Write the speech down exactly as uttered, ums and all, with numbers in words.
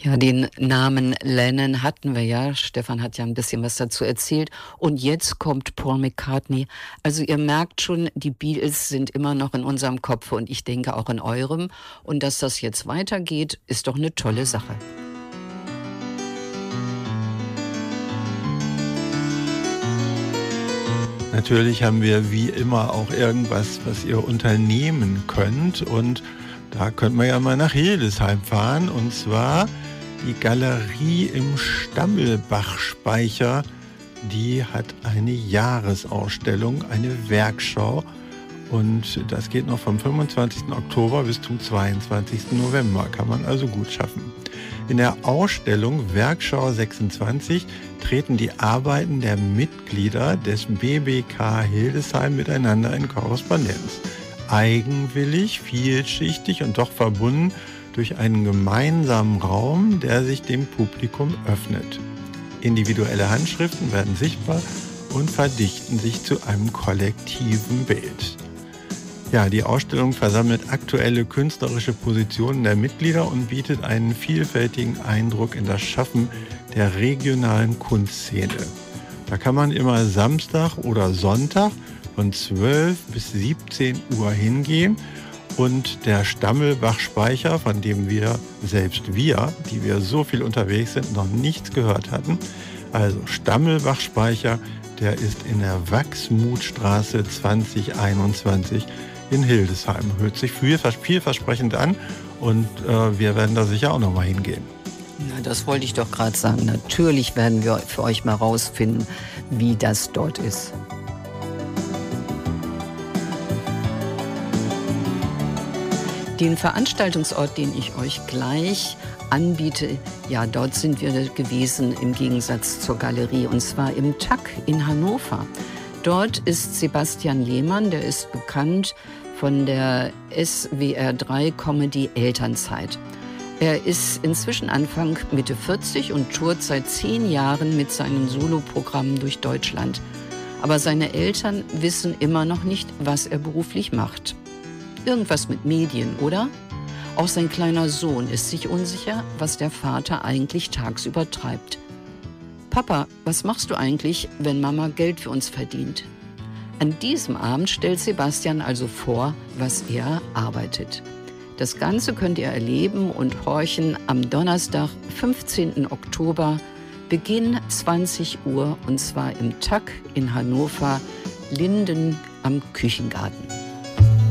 Ja, den Namen Lennon hatten wir ja. Stefan hat ja ein bisschen was dazu erzählt. Und jetzt kommt Paul McCartney. Also ihr merkt schon, die Beatles sind immer noch in unserem Kopf und ich denke auch in eurem. Und dass das jetzt weitergeht, ist doch eine tolle Sache. Natürlich haben wir wie immer auch irgendwas, was ihr unternehmen könnt. Und da könnt man ja mal nach Hildesheim fahren. Und zwar die Galerie im Stammelbach-Speicher. Die hat eine Jahresausstellung, eine Werkschau. Und das geht noch vom fünfundzwanzigsten Oktober bis zum zweiundzwanzigsten November. Kann man also gut schaffen. In der Ausstellung Werkschau sechsundzwanzig treten die Arbeiten der Mitglieder des B B K Hildesheim miteinander in Korrespondenz. Eigenwillig, vielschichtig und doch verbunden durch einen gemeinsamen Raum, der sich dem Publikum öffnet. Individuelle Handschriften werden sichtbar und verdichten sich zu einem kollektiven Bild. Ja, die Ausstellung versammelt aktuelle künstlerische Positionen der Mitglieder und bietet einen vielfältigen Eindruck in das Schaffen der regionalen Kunstszene. Da kann man immer Samstag oder Sonntag von zwölf bis siebzehn Uhr hingehen und der Stammelbach-Speicher, von dem wir, selbst wir, die wir so viel unterwegs sind, noch nichts gehört hatten. Also Stammelbach-Speicher, der ist in der Wachsmutstraße zwanzig einundzwanzig in Hildesheim. Hört sich viel, vielversprechend an und äh, wir werden da sicher auch noch mal hingehen. Na, das wollte ich doch gerade sagen. Natürlich werden wir für euch mal rausfinden, wie das dort ist. Den Veranstaltungsort, den ich euch gleich anbiete, ja, dort sind wir gewesen im Gegensatz zur Galerie, und zwar im T A C in Hannover. Dort ist Sebastian Lehmann, der ist bekannt von der S W R drei Comedy Elternzeit. Er ist inzwischen Anfang Mitte vierzig und tourt seit zehn Jahren mit seinen Soloprogrammen durch Deutschland. Aber seine Eltern wissen immer noch nicht, was er beruflich macht. Irgendwas mit Medien, oder? Auch sein kleiner Sohn ist sich unsicher, was der Vater eigentlich tagsüber treibt. Papa, was machst du eigentlich, wenn Mama Geld für uns verdient? An diesem Abend stellt Sebastian also vor, was er arbeitet. Das Ganze könnt ihr erleben und horchen am Donnerstag, fünfzehnten Oktober, Beginn zwanzig Uhr, und zwar im T A C in Hannover, Linden am Küchengarten.